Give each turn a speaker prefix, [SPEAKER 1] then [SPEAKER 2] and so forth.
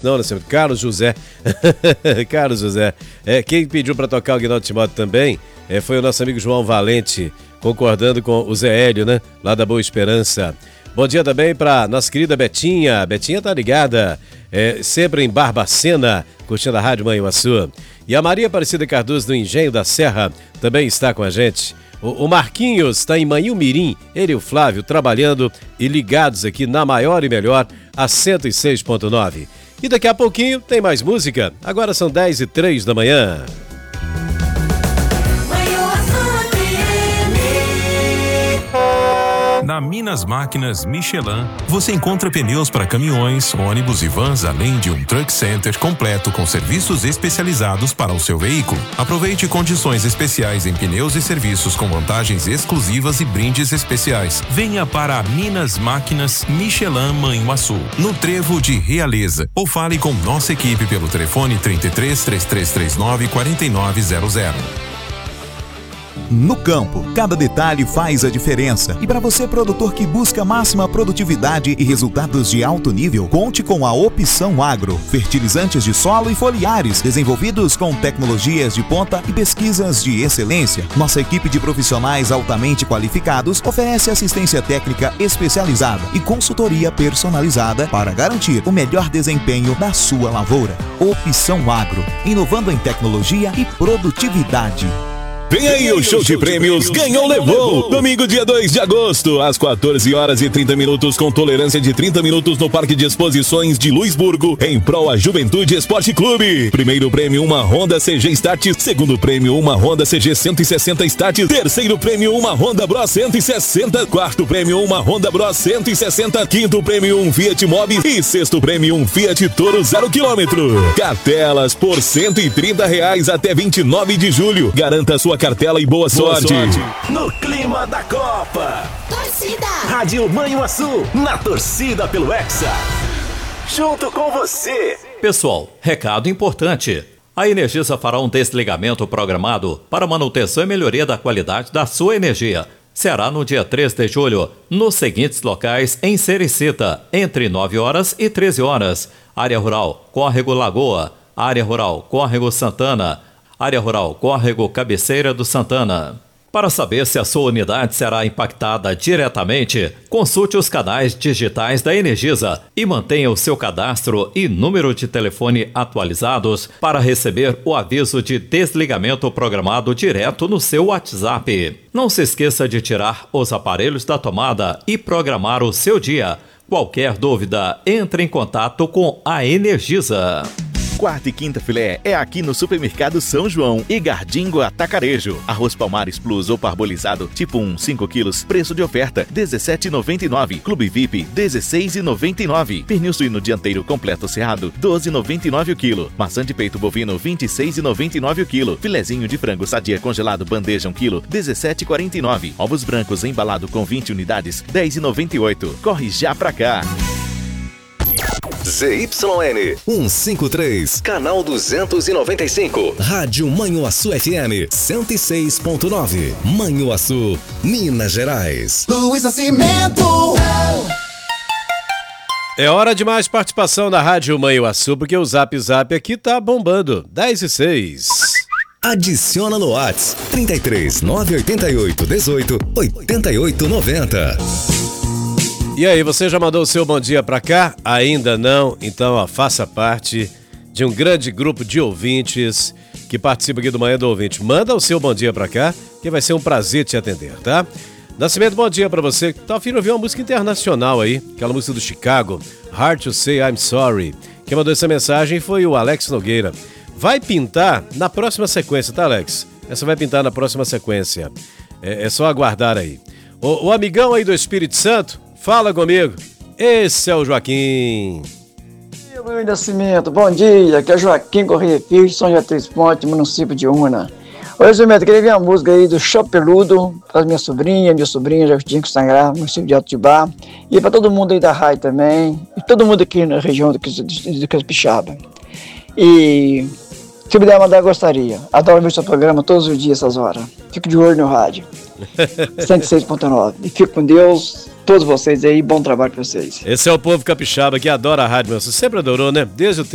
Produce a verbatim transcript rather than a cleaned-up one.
[SPEAKER 1] não, Nascimento, Carlos José. Carlos José. É, quem pediu para tocar o Aguinaldo Timóteo também é, foi o nosso amigo João Valente, concordando com o Zé Hélio, né? Lá da Boa Esperança. Bom dia também para nossa querida Betinha. Betinha tá ligada, é, sempre em Barbacena, curtindo a Rádio Manhuaçu. E a Maria Aparecida Cardoso do Engenho da Serra também está com a gente. O, o Marquinhos está em Manhumirim, ele e o Flávio trabalhando e ligados aqui na maior e melhor, a cento e seis ponto nove. E daqui a pouquinho tem mais música. Agora são dez e três da manhã.
[SPEAKER 2] Na Minas Máquinas Michelin, você encontra pneus para caminhões, ônibus e vans, além de um truck center completo com serviços especializados para o seu veículo. Aproveite condições especiais em pneus e serviços com vantagens exclusivas e brindes especiais. Venha para a Minas Máquinas Michelin Manhuaçu, no Trevo de Realeza, ou fale com nossa equipe pelo telefone trinta e três, três três três nove, quatro nove zero zero.
[SPEAKER 3] No campo, cada detalhe faz a diferença. E para você, produtor que busca máxima produtividade e resultados de alto nível, conte com a Opção Agro. Fertilizantes de solo e foliares, desenvolvidos com tecnologias de ponta e pesquisas de excelência. Nossa equipe de profissionais altamente qualificados oferece assistência técnica especializada e consultoria personalizada para garantir o melhor desempenho da sua lavoura. Opção Agro, inovando em tecnologia e produtividade.
[SPEAKER 4] Vem aí o show de prêmios Ganhou Levou. Domingo, dia dois de agosto, às quatorze horas e trinta minutos, com tolerância de trinta minutos no Parque de Exposições de Luisburgo, em prol à Juventude Esporte Clube. Primeiro prêmio, uma Honda C G Start. Segundo prêmio, uma Honda C G cento e sessenta Start. Terceiro prêmio, uma Honda Bros cento e sessenta. Quarto prêmio, uma Honda Bros cento e sessenta. Quinto prêmio, um Fiat Mobi. E sexto prêmio, um Fiat Toro zero quilômetro. Cartelas por cento e trinta reais até vinte e nove de julho. Garanta sua cartela e boa, boa sorte. sorte.
[SPEAKER 5] No clima da Copa.
[SPEAKER 6] Torcida.
[SPEAKER 5] Rádio Manhuaçu, na torcida pelo Hexa. Junto com você.
[SPEAKER 7] Pessoal, recado importante. A Energisa fará um desligamento programado para manutenção e melhoria da qualidade da sua energia. Será no dia três de julho, nos seguintes locais em Sericita, entre nove horas e treze horas. Área Rural, Córrego Lagoa. Área Rural, Córrego Santana. Área Rural, Córrego Cabeceira do Santana. Para saber se a sua unidade será impactada diretamente, consulte os canais digitais da Energisa e mantenha o seu cadastro e número de telefone atualizados para receber o aviso de desligamento programado direto no seu WhatsApp. Não se esqueça de tirar os aparelhos da tomada e programar o seu dia. Qualquer dúvida, entre em contato com a Energisa.
[SPEAKER 8] Quarta e quinta filé é aqui no Supermercado São João e Gardingo Atacarejo. Arroz Palmares Plus ou parbolizado tipo um, cinco quilos, preço de oferta dezessete reais e noventa e nove centavos. Clube V I P dezesseis reais e noventa e nove centavos. Pernil suíno dianteiro completo cerrado doze reais e noventa e nove centavos o quilo. Maçã de peito bovino vinte e seis reais e noventa e nove centavos o quilo. Filezinho de frango sadia congelado bandeja um quilo dezessete reais e quarenta e nove centavos. Ovos brancos embalado com vinte unidades dez reais e noventa e oito centavos. Corre já pra cá.
[SPEAKER 9] Z Y N cento e cinquenta e três, canal duzentos e noventa e cinco, Rádio Manhuaçu F M cento e seis ponto nove, Manhuaçu, Minas Gerais.
[SPEAKER 6] Luiz Nascimento.
[SPEAKER 1] É hora de mais participação da Rádio Manhuaçu, porque o Zap Zap aqui tá bombando. dez e seis.
[SPEAKER 9] Adiciona no WhatsApp trinta e três, nove oito oito, dezoito, oitenta e oito, noventa.
[SPEAKER 1] E aí, você já mandou o seu bom dia pra cá? Ainda não? Então, ó, faça parte de um grande grupo de ouvintes que participa aqui do Manhã do Ouvinte. Manda o seu bom dia pra cá, que vai ser um prazer te atender, tá? Nascimento, bom dia pra você. Tá afim de ouvir uma música internacional aí, aquela música do Chicago, Hard to Say I'm Sorry. Quem mandou essa mensagem foi o Alex Nogueira. Vai pintar na próxima sequência, tá, Alex? Essa vai pintar na próxima sequência. É, é só aguardar aí. O, o amigão aí do Espírito Santo, fala comigo. Esse é o Joaquim.
[SPEAKER 10] Meu Nascimento, bom dia. Aqui é Joaquim Correia Filho, São José Três Pontes, município de Una. Oi, Nascimento, queria ver a música aí do Chopeludo para minha sobrinha, minha sobrinha, já tinha que sangrar, município de Atibá. E para todo mundo aí da Rai também. E todo mundo aqui na região do Capixaba. E se puder mandar, gostaria. Adoro ver seu programa todos os dias, essas horas. Fico de olho no rádio. cento e seis ponto nove. E fico com Deus, todos vocês aí. Bom trabalho para vocês.
[SPEAKER 1] Esse é o povo capixaba que adora a rádio, meu. Você sempre adorou, né? Desde o